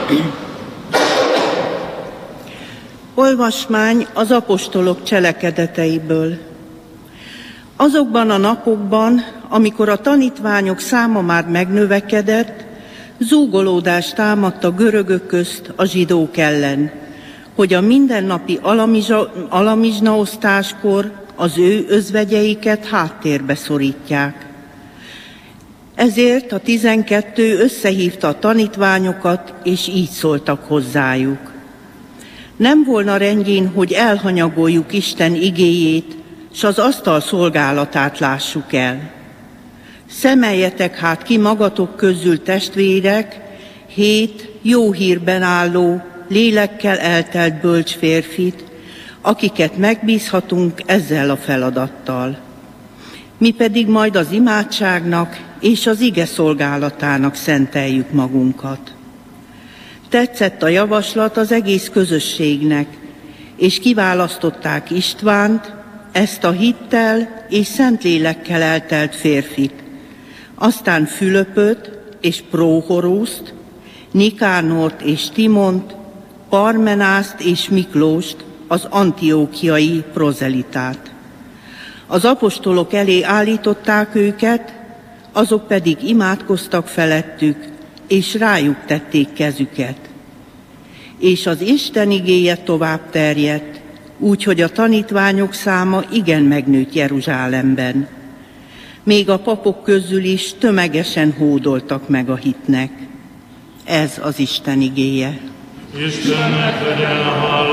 Olvasmány az apostolok cselekedeteiből. Azokban a napokban, amikor a tanítványok száma már megnövekedett, zúgolódás támadt a görögök közt a zsidók ellen, hogy a mindennapi alamizsnaosztáskor az ő özvegyeiket háttérbe szorítják. Ezért a 12 összehívta a tanítványokat, és így szóltak hozzájuk. Nem volna rendjén, hogy elhanyagoljuk Isten igéjét, s az asztal szolgálatát lássuk el. Szemeljetek hát ki magatok közül, testvérek, 7 jó hírben álló, lélekkel eltelt bölcs férfit, akiket megbízhatunk ezzel a feladattal. Mi pedig majd az imádságnak és az ige szolgálatának szenteljük magunkat. Tetszett a javaslat az egész közösségnek, és kiválasztották Istvánt, ezt a hittel és Szentlélekkel eltelt férfit, aztán Fülöpöt és Próhoruszt, Nikánort és Timont, Parmenászt és Miklóst, az antiókiai prozelitát. Az apostolok elé állították őket, azok pedig imádkoztak felettük, és rájuk tették kezüket. És az Isten igéje tovább terjedt, úgyhogy a tanítványok száma igen megnőtt Jeruzsálemben. Még a papok közül is tömegesen hódoltak meg a hitnek. Ez az Isten igéje. Istennek legyen a